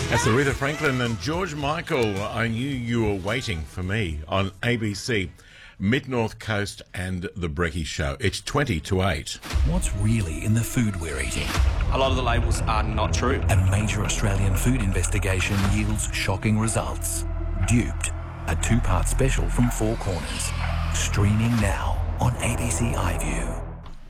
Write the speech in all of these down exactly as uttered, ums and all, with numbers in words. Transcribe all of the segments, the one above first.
That's Aretha Franklin and George Michael. I knew you were waiting for me on A B C, Mid North Coast and The Brekkie Show. It's twenty to eight. What's really in the food we're eating? A lot of the labels are not true. A major Australian food investigation yields shocking results. Duped, a two-part special from Four Corners. Streaming now on A B C iView.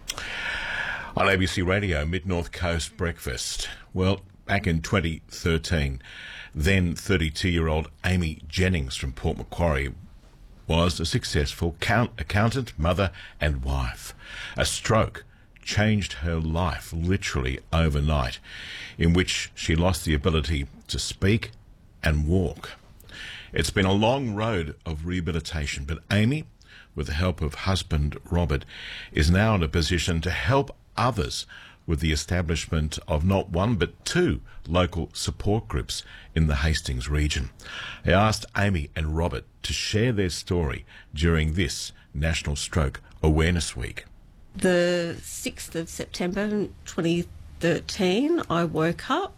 On A B C Radio, Mid North Coast Breakfast. Well, back in twenty thirteen, then thirty-two-year-old Amy Jennings from Port Macquarie was a successful count, accountant, mother and wife. A stroke changed her life literally overnight, in which she lost the ability to speak and walk. It's been a long road of rehabilitation, but Amy, with the help of husband Robert, is now in a position to help others with the establishment of not one but two local support groups in the Hastings region. I asked Amy and Robert to share their story during this National Stroke Awareness Week. The sixth of September twenty thirteen, I woke up,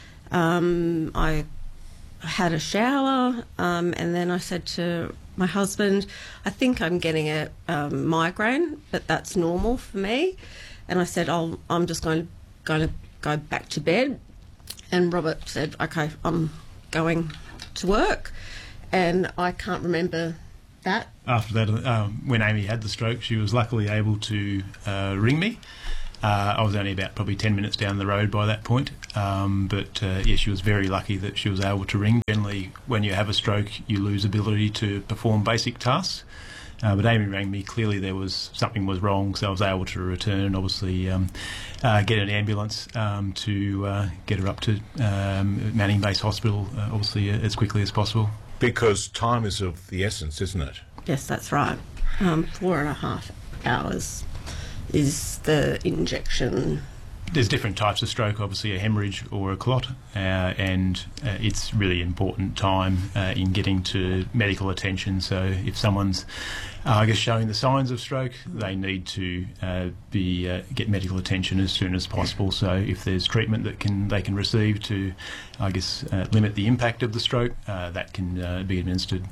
um, I had a shower, um, and then I said to my husband, I think I'm getting a um, migraine, but that's normal for me. And I said, I'll, I'm just going to, going to go back to bed. And Robert said, okay, I'm going to work. And I can't remember that. After that, um, when Amy had the stroke, she was luckily able to uh, ring me. Uh, I was only about probably ten minutes down the road by that point. Um, but, uh, yeah, she was very lucky that she was able to ring. Generally, when you have a stroke, you lose ability to perform basic tasks. Uh, but Amy rang me. Clearly there was something was wrong, so I was able to return and obviously um, uh, get an ambulance um, to uh, get her up to um, Manning Base Hospital, uh, obviously uh, as quickly as possible. Because time is of the essence, isn't it? Yes, that's right. Um, four and a half hours is the injection. There's different types of stroke, obviously a hemorrhage or a clot, uh, and uh, it's really important time uh, in getting to medical attention. So if someone's, uh, I guess, showing the signs of stroke, they need to uh, be uh, get medical attention as soon as possible. So if there's treatment that can they can receive to, I guess, uh, limit the impact of the stroke, uh, that can uh, be administered.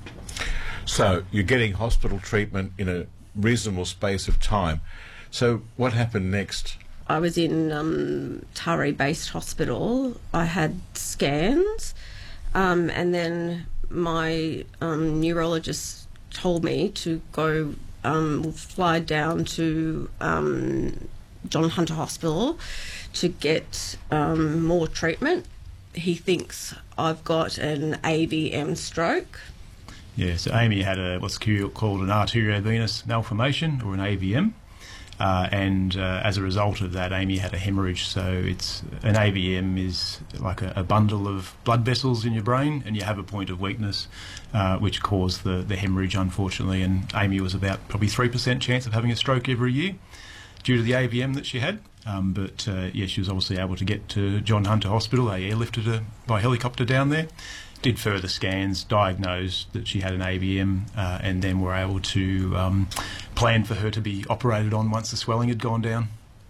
So you're getting hospital treatment in a reasonable space of time. So what happened next? I was in um, Taree-based hospital. I had scans, um, and then my um, neurologist told me to go um, fly down to um, John Hunter Hospital to get um, more treatment. He thinks I've got an A V M stroke. Yeah, so Amy had a what's called an arteriovenous malformation, or an A V M. Uh, and uh, as a result of that, Amy had a hemorrhage. So it's an A V M is like a, a bundle of blood vessels in your brain, and you have a point of weakness, uh, which caused the, the hemorrhage, unfortunately. And Amy was about probably three percent chance of having a stroke every year due to the A V M that she had. Um, but uh, yeah, she was obviously able to get to John Hunter Hospital. They airlifted her by helicopter down there. Did further scans, diagnosed that she had an A V M, uh, and then were able to um, plan for her to be operated on once the swelling had gone down.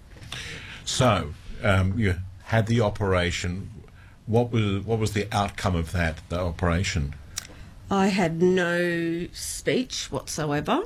So um, you had the operation. What was what was the outcome of that, the operation? I had no speech whatsoever.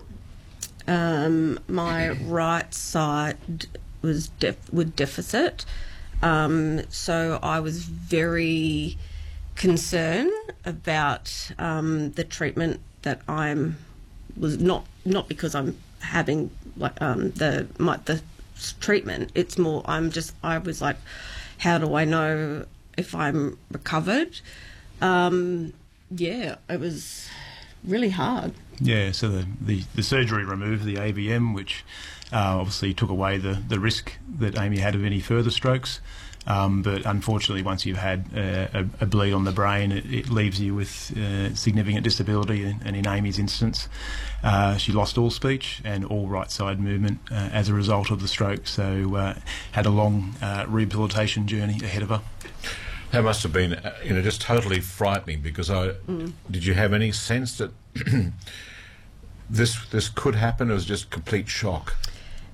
Um, my right side was def- with deficit, um, so I was very concern about um, the treatment that I'm was not not because I'm having like um, the my the treatment. It's more I'm just I was like, how do I know if I'm recovered? Um, yeah, it was really hard. Yeah, so the, the, the surgery removed the A V M, which uh, obviously took away the, the risk that Amy had of any further strokes. Um, but unfortunately, once you've had uh, a, a bleed on the brain, it, it leaves you with uh, significant disability. And, and in Amy's instance, uh, she lost all speech and all right side movement uh, as a result of the stroke. So uh, had a long uh, rehabilitation journey ahead of her. That must have been, uh, you know, just totally frightening. Because I mm. did you have any sense that this this could happen? It was just complete shock.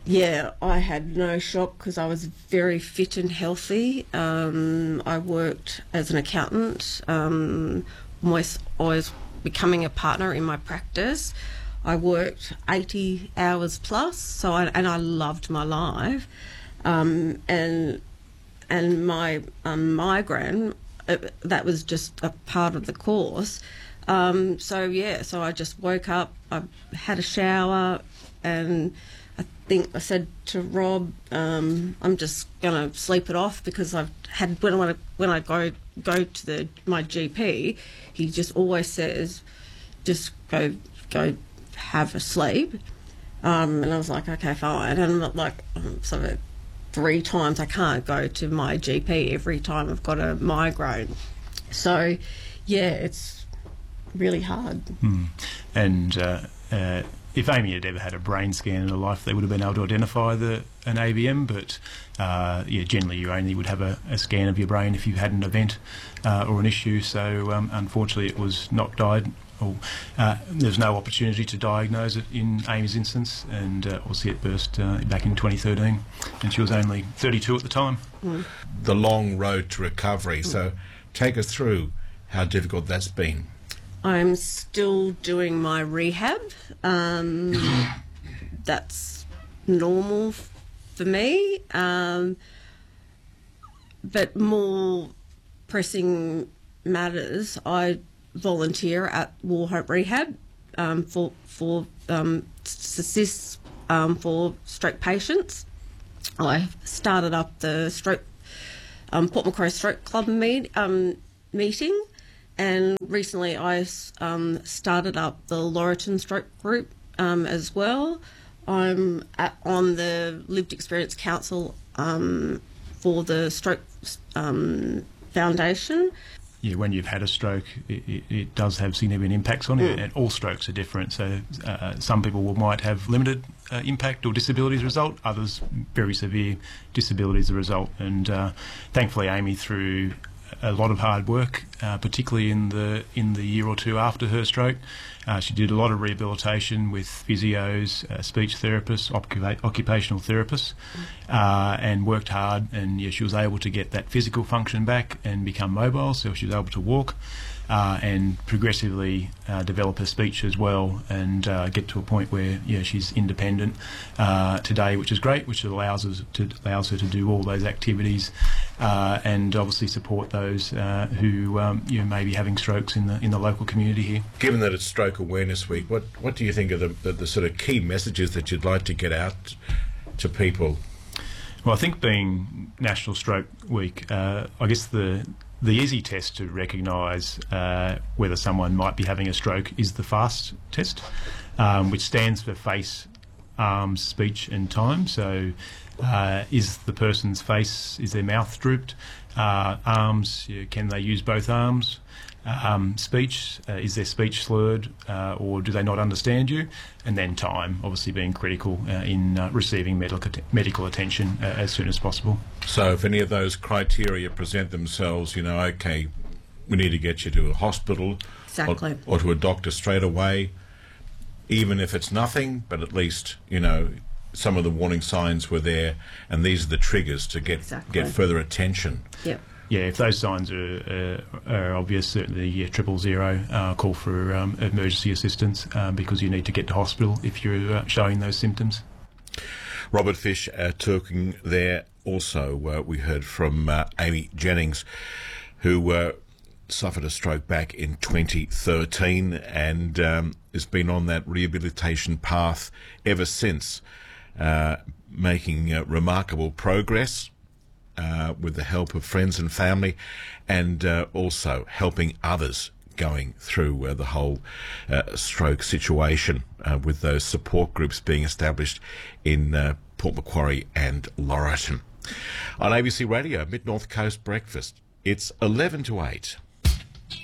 Yeah, I had no shock because I was very fit and healthy. Um, I worked as an accountant, um, almost always becoming a partner in my practice. I worked eighty hours plus, so I, and I loved my life. Um, and and my um, migraine, uh, that was just a part of the course. Um, so yeah, so I just woke up, I had a shower, and I think I said to Rob, um, I'm just going to sleep it off because I've had when I when I go go to the my G P, he just always says, just go go have a sleep. Um, and I was like, okay, fine. And I'm not like um, sort of three times I can't go to my G P every time I've got a migraine. So yeah, it's really hard. Mm. And uh, uh, if Amy had ever had a brain scan in her life, they would have been able to identify the an A V M, but uh, yeah, generally you only would have a, a scan of your brain if you had an event uh, or an issue. So um, unfortunately, it was not died. Or, uh, there's no opportunity to diagnose it in Amy's instance, and uh, obviously it burst uh, back in twenty thirteen, and she was only thirty-two at the time. Mm. The long road to recovery. So take us through how difficult that's been. I'm still doing my rehab. Um, that's normal f- for me. Um, but more pressing matters, I volunteer at War Hope Rehab um, for for um, assist um, for stroke patients. I started up the stroke um, Port Macquarie Stroke Club meet, um, meeting. And recently I um, started up the Laurelton Stroke Group um, as well. I'm at, on the Lived Experience Council um, for the Stroke um, Foundation. Yeah, when you've had a stroke, it, it, it does have significant impacts on you, Mm. and all strokes are different. So uh, some people will, might have limited uh, impact or disability as a result, others very severe disability as a result. And uh, thankfully, Amy, through a lot of hard work, uh, particularly in the in the year or two after her stroke. Uh, she did a lot of rehabilitation with physios, uh, speech therapists, occupa- occupational therapists, uh, and worked hard. And yeah, she was able to get that physical function back and become mobile, so she was able to walk uh, and progressively uh, develop her speech as well, and uh, get to a point where yeah, she's independent uh, today, which is great, which allows us to allows her to do all those activities. Uh, and obviously support those uh, who um, you know, may be having strokes in the in the local community here. Given that it's Stroke Awareness Week, what what do you think are the, the, the sort of key messages that you'd like to get out to people? Well, I think being National Stroke Week, uh, I guess the the easy test to recognise uh, whether someone might be having a stroke is the FAST test, um, which stands for face, arms, speech and time. So uh, is the person's face, is their mouth drooped? Uh, arms, you know, can they use both arms? Um, speech, uh, is their speech slurred uh, or do they not understand you? And then time, obviously being critical uh, in uh, receiving medical medical attention uh, as soon as possible. So if any of those criteria present themselves, you know, okay, we need to get you to a hospital Exactly. or, or to a doctor straight away, even if it's nothing, but at least, you know, some of the warning signs were there, and these are the triggers to get Exactly. get further attention. Yep. Yeah, if those signs are, uh, are obvious, certainly yeah, triple zero, uh, call for um, emergency assistance uh, because you need to get to hospital if you're uh, showing those symptoms. Robert Fish uh, talking there. Also, uh, we heard from uh, Amy Jennings, who uh, suffered a stroke back in twenty thirteen and um, has been on that rehabilitation path ever since, uh, making uh, remarkable progress uh, with the help of friends and family, and uh, also helping others going through uh, the whole uh, stroke situation uh, with those support groups being established in uh, Port Macquarie and Laurelton. On A B C Radio, Mid-North Coast Breakfast, it's eleven to eight.